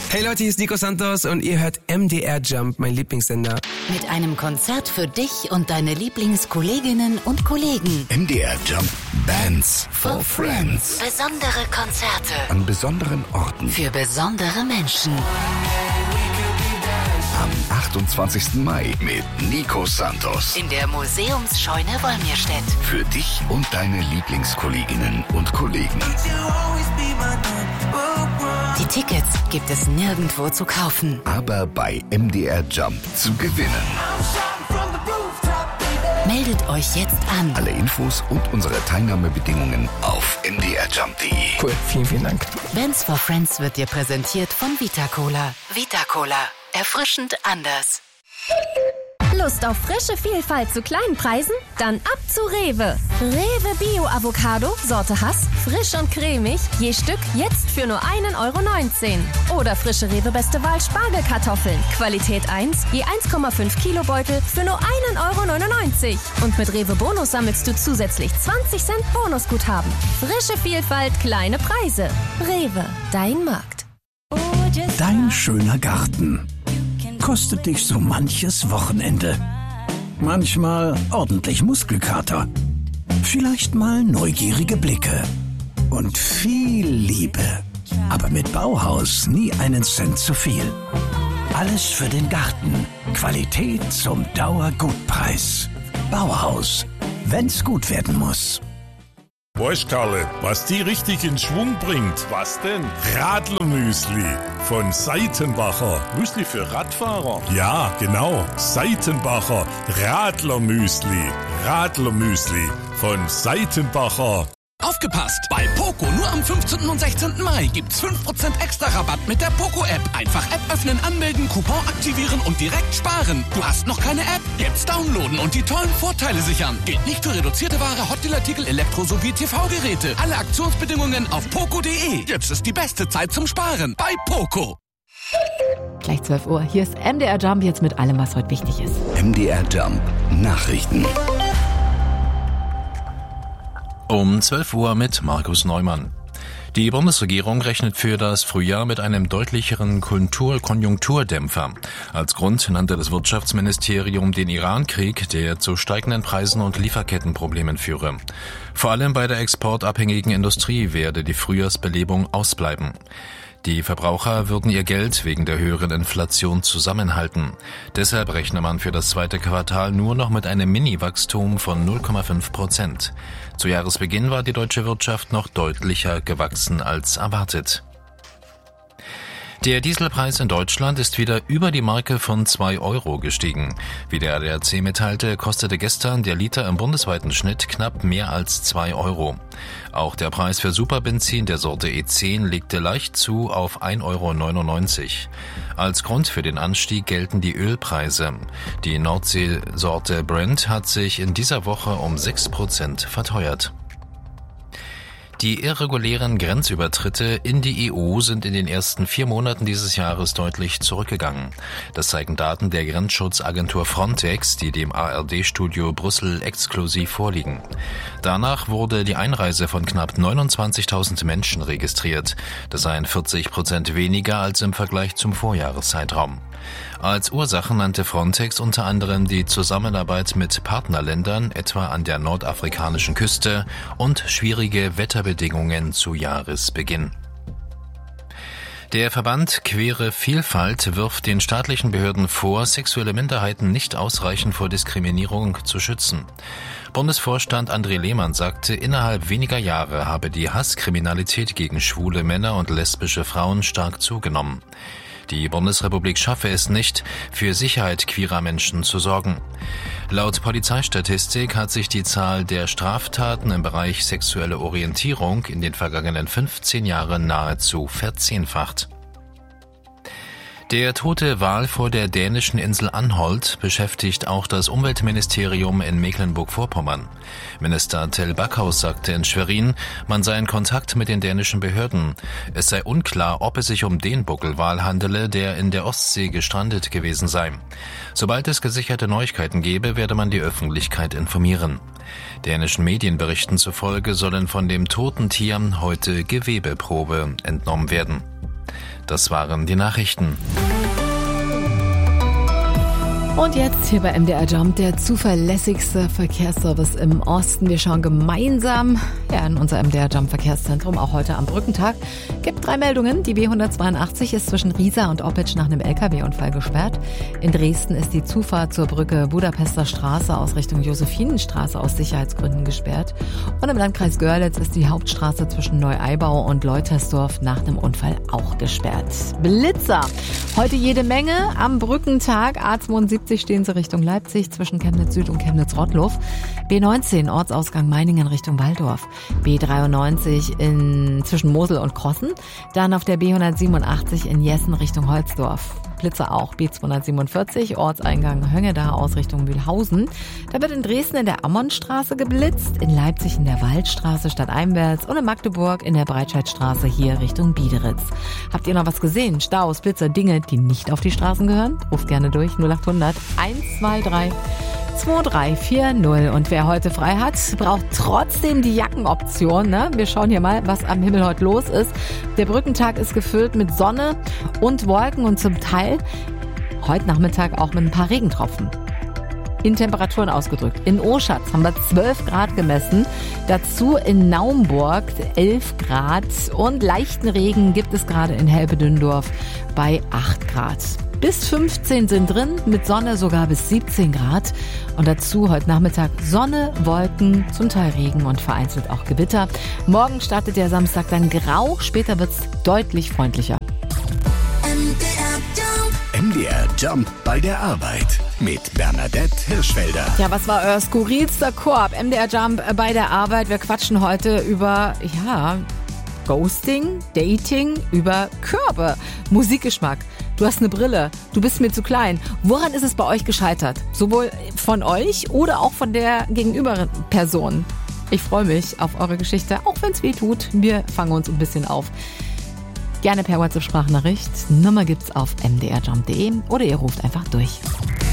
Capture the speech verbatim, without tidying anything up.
Hey Leute, hier ist Nico Santos und ihr hört M D R Jump, mein Lieblingssender. Mit einem Konzert für dich und deine Lieblingskolleginnen und Kollegen. M D R Jump Bands for Friends. Besondere Konzerte. An besonderen Orten. Für besondere Menschen. Am achtundzwanzigsten Mai mit Nico Santos. In der Museumsscheune Wolmirstedt. Für dich und deine Lieblingskolleginnen und Kollegen. Die Tickets gibt es nirgendwo zu kaufen. Aber bei M D R Jump zu gewinnen. Meldet euch jetzt an. Alle Infos und unsere Teilnahmebedingungen auf m d r jump punkt d e. Cool, vielen, vielen Dank. Bands for Friends wird dir präsentiert von Vita Cola. Vita Cola. Erfrischend anders. Lust auf frische Vielfalt zu kleinen Preisen? Dann ab zu Rewe. Rewe Bio Avocado, Sorte Hass, frisch und cremig, je Stück jetzt für nur ein Euro neunzehn. Oder frische Rewe Beste Wahl Spargelkartoffeln, Qualität eins, je eins Komma fünf Kilo Beutel für nur ein Euro neunundneunzig. Und mit Rewe Bonus sammelst du zusätzlich zwanzig Cent Bonusguthaben. Frische Vielfalt, kleine Preise. Rewe, dein Markt. Dein schöner Garten kostet dich so manches Wochenende. Manchmal ordentlich Muskelkater. Vielleicht mal neugierige Blicke. Und viel Liebe. Aber mit Bauhaus nie einen Cent zu viel. Alles für den Garten. Qualität zum Dauergutpreis. Bauhaus. Wenn's gut werden muss. Weißt Karle, was die richtig in Schwung bringt? Was denn? Radlermüsli von Seitenbacher. Müsli für Radfahrer? Ja, genau. Seitenbacher Radlermüsli. Radlermüsli von Seitenbacher. Aufgepasst! Bei Poco nur am fünfzehnten und sechzehnten Mai gibt's fünf Prozent extra Rabatt mit der Poco-App. Einfach App öffnen, anmelden, Coupon aktivieren und direkt sparen. Du hast noch keine App? Jetzt downloaden und die tollen Vorteile sichern. Gilt nicht für reduzierte Ware, Hotdeal-Artikel, Elektro- sowie T V-Geräte. Alle Aktionsbedingungen auf poco punkt de. Jetzt ist die beste Zeit zum Sparen bei Poco. Gleich zwölf Uhr. Hier ist M D R Jump jetzt mit allem, was heute wichtig ist. M D R Jump Nachrichten. Um zwölf Uhr mit Markus Neumann. Die Bundesregierung rechnet für das Frühjahr mit einem deutlicheren Kultur- Konjunkturdämpfer. Als Grund nannte das Wirtschaftsministerium den Iran-Krieg, der zu steigenden Preisen und Lieferkettenproblemen führe. Vor allem bei der exportabhängigen Industrie werde die Frühjahrsbelebung ausbleiben. Die Verbraucher würden ihr Geld wegen der höheren Inflation zusammenhalten. Deshalb rechne man für das zweite Quartal nur noch mit einem Mini-Wachstum von null Komma fünf Prozent. Zu Jahresbeginn war die deutsche Wirtschaft noch deutlicher gewachsen als erwartet. Der Dieselpreis in Deutschland ist wieder über die Marke von zwei Euro gestiegen. Wie der A D A C mitteilte, kostete gestern der Liter im bundesweiten Schnitt knapp mehr als zwei Euro. Auch der Preis für Superbenzin der Sorte E zehn legte leicht zu auf ein Euro neunundneunzig. Als Grund für den Anstieg gelten die Ölpreise. Die Nordsee-Sorte Brent hat sich in dieser Woche um sechs Prozent verteuert. Die irregulären Grenzübertritte in die E U sind in den ersten vier Monaten dieses Jahres deutlich zurückgegangen. Das zeigen Daten der Grenzschutzagentur Frontex, die dem A R D-Studio Brüssel exklusiv vorliegen. Danach wurde die Einreise von knapp neunundzwanzigtausend Menschen registriert. Das seien vierzig Prozent weniger als im Vergleich zum Vorjahreszeitraum. Als Ursachen nannte Frontex unter anderem die Zusammenarbeit mit Partnerländern, etwa an der nordafrikanischen Küste, und schwierige Wetterbedingungen zu Jahresbeginn. Der Verband Queere Vielfalt wirft den staatlichen Behörden vor, sexuelle Minderheiten nicht ausreichend vor Diskriminierung zu schützen. Bundesvorstand André Lehmann sagte, innerhalb weniger Jahre habe die Hasskriminalität gegen schwule Männer und lesbische Frauen stark zugenommen. Die Bundesrepublik schaffe es nicht, für Sicherheit queerer Menschen zu sorgen. Laut Polizeistatistik hat sich die Zahl der Straftaten im Bereich sexuelle Orientierung in den vergangenen fünfzehn Jahren nahezu verzehnfacht. Der tote Wal vor der dänischen Insel Anholt beschäftigt auch das Umweltministerium in Mecklenburg-Vorpommern. Minister Tell Backhaus sagte in Schwerin, man sei in Kontakt mit den dänischen Behörden. Es sei unklar, ob es sich um den Buckelwal handele, der in der Ostsee gestrandet gewesen sei. Sobald es gesicherte Neuigkeiten gebe, werde man die Öffentlichkeit informieren. Dänischen Medienberichten zufolge sollen von dem toten Tier heute Gewebeprobe entnommen werden. Das waren die Nachrichten. Und jetzt hier bei M D R Jump, der zuverlässigste Verkehrsservice im Osten. Wir schauen gemeinsam ja, in unser M D R Jump Verkehrszentrum, auch heute am Brückentag. Gibt drei Meldungen. Die B hundertzweiundachtzig ist zwischen Riesa und Oppitsch nach einem L K W-Unfall gesperrt. In Dresden ist die Zufahrt zur Brücke Budapester Straße aus Richtung Josephinenstraße aus Sicherheitsgründen gesperrt. Und im Landkreis Görlitz ist die Hauptstraße zwischen Neu-Eibau und Leutersdorf nach einem Unfall auch gesperrt. Blitzer. Heute jede Menge am Brückentag. A zweiundsiebzig stehen sie Richtung Leipzig zwischen Chemnitz Süd und Chemnitz Rottluff. B neunzehn Ortsausgang Meiningen Richtung Waldorf. B dreiundneunzig in, zwischen Mosel und Krossen. Dann auf der B hundertsiebenundachtzig in Jessen Richtung Holzdorf. Blitzer auch. B zweihundertsiebenundvierzig Ortseingang Höngeda aus Richtung Mühlhausen. Da wird in Dresden in der Ammonstraße geblitzt, in Leipzig in der Waldstraße stadteinwärts und in Magdeburg in der Breitscheidstraße hier Richtung Biederitz. Habt ihr noch was gesehen? Staus, Blitzer, Dinge, die nicht auf die Straßen gehören? Ruft gerne durch null achthundert eins zwei drei zwei drei vier null. Und wer heute frei hat, braucht trotzdem die Jackenoption. Ne? Wir schauen hier mal, was am Himmel heute los ist. Der Brückentag ist gefüllt mit Sonne und Wolken und zum Teil heute Nachmittag auch mit ein paar Regentropfen. In Temperaturen ausgedrückt. In Oschatz haben wir zwölf Grad gemessen. Dazu in Naumburg elf Grad. Und leichten Regen gibt es gerade in Helbedündorf bei acht Grad. Bis fünfzehn sind drin, mit Sonne sogar bis siebzehn Grad. Und dazu heute Nachmittag Sonne, Wolken, zum Teil Regen und vereinzelt auch Gewitter. Morgen startet der Samstag dann grau, später wird's deutlich freundlicher. M D R Jump bei der Arbeit mit Bernadette Hirschfelder. Ja, was war euer skurrilster Korb? M D R Jump bei der Arbeit. Wir quatschen heute über, ja, Ghosting, Dating, über Körbe, Musikgeschmack. Du hast eine Brille, du bist mir zu klein. Woran ist es bei euch gescheitert? Sowohl von euch oder auch von der gegenüber Person. Ich freue mich auf eure Geschichte, auch wenn es weh tut. Wir fangen uns ein bisschen auf. Gerne per WhatsApp-Sprachnachricht. Nummer gibt's auf m d r jump punkt d e oder ihr ruft einfach durch.